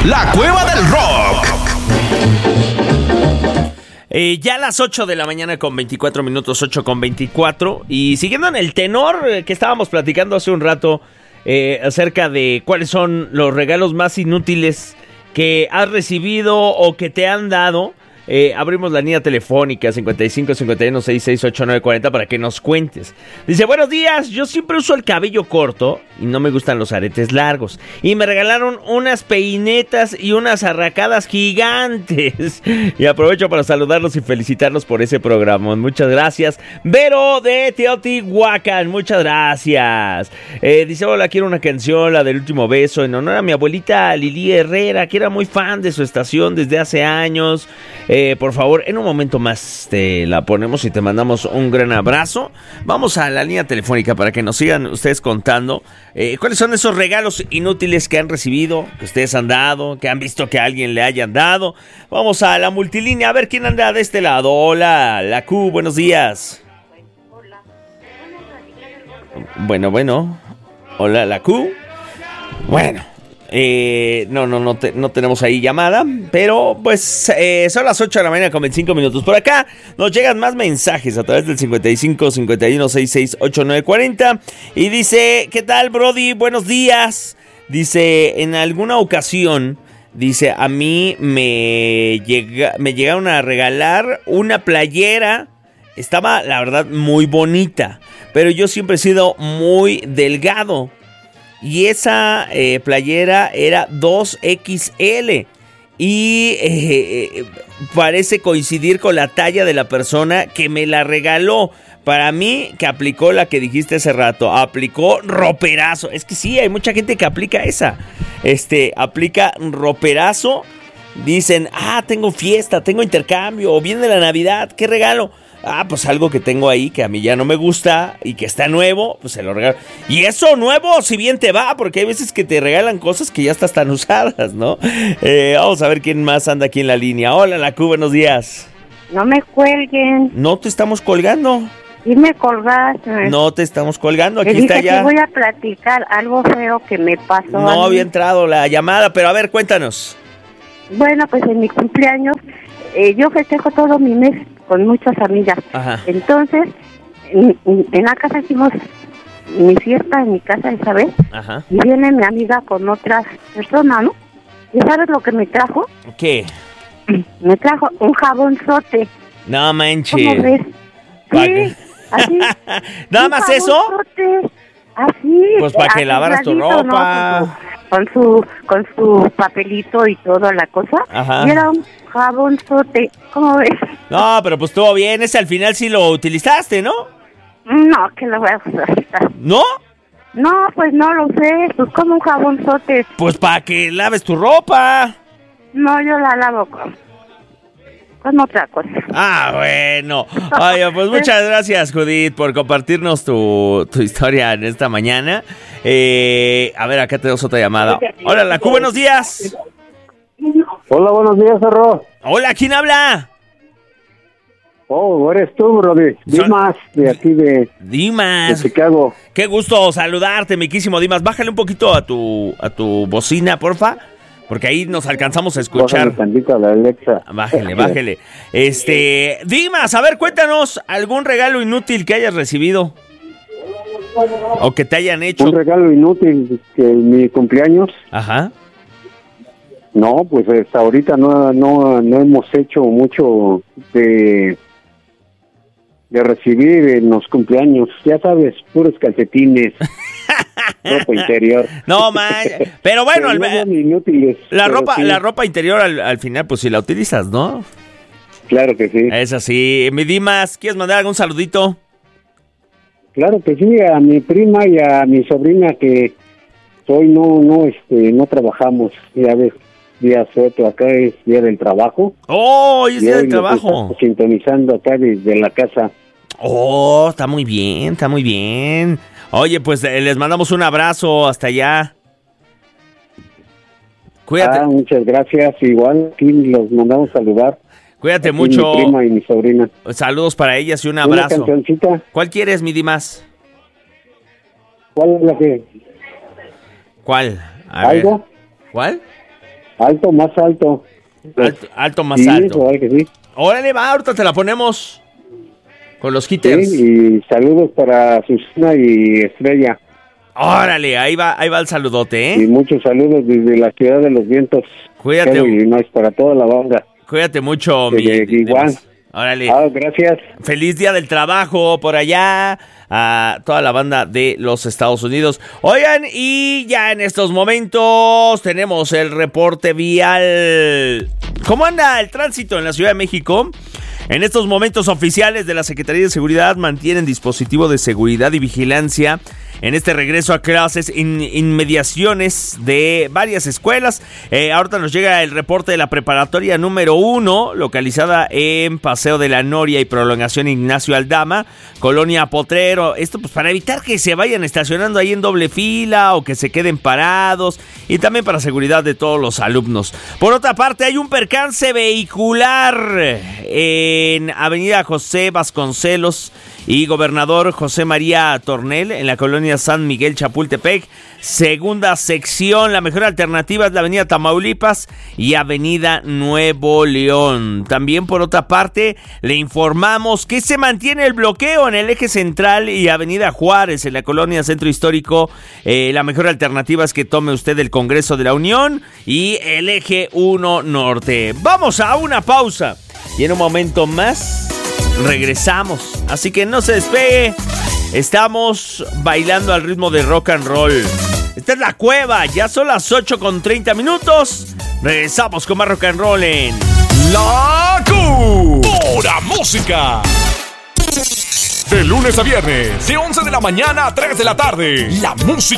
La Cueva del Rock. Ya a las 8 de la mañana con 24 minutos, 8 con 24. Y siguiendo en el tenor que estábamos platicando hace un rato acerca de cuáles son los regalos más inútiles que has recibido o que te han dado. Abrimos la línea telefónica 55 51 66 89 40 para que nos cuentes. Dice: buenos días, yo siempre uso el cabello corto y no me gustan los aretes largos, y me regalaron unas peinetas y unas arracadas gigantes. Y aprovecho para saludarlos y felicitarlos por ese programa. Muchas gracias. Vero de Teotihuacán, muchas gracias. Dice: hola, quiero una canción, la del último beso, en honor a mi abuelita Lili Herrera, que era muy fan de su estación desde hace años. Por favor, en un momento más te la ponemos y te mandamos un gran abrazo. Vamos a la línea telefónica para que nos sigan ustedes contando cuáles son esos regalos inútiles que han recibido, que ustedes han dado, que han visto que a alguien le hayan dado. Vamos a la multilínea a ver quién anda de este lado. Hola, la Q, buenos días. Bueno. Hola, la Q. Bueno. No tenemos ahí llamada, pero pues son las 8 de la mañana con 25 minutos. Por acá nos llegan más mensajes a través del 55 51 66 89 40 y dice: ¿qué tal, Brody? Buenos días. Dice: en alguna ocasión, dice, a mí me llegaron a regalar una playera. Estaba, la verdad, muy bonita, pero yo siempre he sido muy delgado. Y esa playera era 2XL. Y parece coincidir con la talla de la persona que me la regaló. Para mí, que aplicó la que dijiste hace rato. Aplicó roperazo. Es que sí, hay mucha gente que aplica esa. Aplica roperazo. Dicen: tengo fiesta, tengo intercambio, o viene la Navidad, ¿qué regalo? Pues algo que tengo ahí que a mí ya no me gusta y que está nuevo, pues se lo regalo. Y eso nuevo, si bien te va, porque hay veces que te regalan cosas que ya están usadas, ¿no? Vamos a ver quién más anda aquí en la línea. Hola, la Q, buenos días. No me cuelguen. No te estamos colgando. Sí me colgaste. No te estamos colgando, aquí te dije está ya. Que voy a platicar algo feo que me pasó. No había entrado la llamada, pero a ver, cuéntanos. Bueno, pues en mi cumpleaños, yo festejo todo mi mes con muchas amigas. Ajá. Entonces, en la casa hicimos mi fiesta en mi casa esa vez. Ajá. Y viene mi amiga con otras personas, ¿no? ¿Y sabes lo que me trajo? ¿Qué? Me trajo un jabonzote. No manches. ¿Cómo ves? Sí, así. ¿Nada más eso? Así. Pues para que lavaras tu ropa. ¿No? Con su papelito y toda la cosa. Ajá. Y era un jabonzote. ¿Cómo ves? No, pero pues estuvo bien. Ese al final sí lo utilizaste, ¿no? No, que lo voy a usar. ¿No? No, pues no lo sé. Pues como un jabonzote. Pues para que laves tu ropa. No, yo la lavo con otra cosa. Bueno. Oye, pues muchas gracias, Judith, por compartirnos tu historia en esta mañana. A ver, acá tenemos otra llamada. Hola, la Q, buenos días. Hola, buenos días, Cerro. Hola, ¿quién habla? Oh, eres tú, brother. Dimas, de aquí de Dimas. De Chicago. Qué gusto saludarte, miquísimo Dimas. Bájale un poquito a tu bocina, porfa, porque ahí nos alcanzamos a escuchar. Bájale tantito a la Alexa. Bájale. Dimas, a ver, cuéntanos algún regalo inútil que hayas recibido o que te hayan hecho. Un regalo inútil que en mi cumpleaños. Ajá. No, pues hasta ahorita no hemos hecho mucho de recibir en los cumpleaños. Ya sabes, puros calcetines, ropa interior. No, pero bueno, inútiles, la sí. ropa interior al final, pues si la utilizas, ¿no? Claro que sí. Es así. Mi Dimas, ¿quieres mandar algún saludito? Claro que sí, a mi prima y a mi sobrina que hoy no trabajamos, ya ves. Día suelto, acá es día del trabajo. Oh, es día del trabajo. Sintonizando acá desde la casa. Oh, está muy bien. Oye, pues les mandamos un abrazo hasta allá. Cuídate. Muchas gracias. Igual, aquí los mandamos saludar. Cuídate aquí mucho. Mi prima y mi sobrina. Saludos para ellas y un abrazo. Una cancioncita. ¿Cuál quieres, mi Dimas? ¿Cuál es la que? ¿Cuál? ¿Algo? ¿Cuál? Alto, más alto. Alto, más sí, alto. igual que sí. Órale, va, ahorita te la ponemos con los hitters. Sí, y saludos para Susana y Estrella. Órale, ahí va el saludote, Y muchos saludos desde la Ciudad de los Vientos. Cuídate. Illinois, para toda la banda. Cuídate mucho, Igual. Órale. Gracias. Feliz día del trabajo por allá a toda la banda de los Estados Unidos. Oigan, y ya en estos momentos tenemos el reporte vial. ¿Cómo anda el tránsito en la Ciudad de México? En estos momentos, oficiales de la Secretaría de Seguridad mantienen dispositivo de seguridad y vigilancia en este regreso a clases en inmediaciones de varias escuelas. Ahorita nos llega el reporte de la preparatoria número 1, localizada en Paseo de la Noria y Prolongación Ignacio Aldama, Colonia Potrero. Esto pues para evitar que se vayan estacionando ahí en doble fila o que se queden parados, y también para seguridad de todos los alumnos. Por otra parte, hay un percance vehicular en Avenida José Vasconcelos y Gobernador José María Tornel, en la colonia San Miguel Chapultepec, segunda sección. La mejor alternativa es la avenida Tamaulipas y avenida Nuevo León. También, por otra parte, le informamos que se mantiene el bloqueo en el eje central y avenida Juárez, en la colonia Centro Histórico. La mejor alternativa es que tome usted el Congreso de la Unión y el eje 1 Norte. Vamos a una pausa y en un momento más regresamos, así que no se despegue. Estamos bailando al ritmo de rock and roll. Esta es La Cueva, ya son las 8:30. Regresamos con más rock and roll en La Q. Pura música. De lunes a viernes, de 11 de la mañana a 3 de la tarde. La música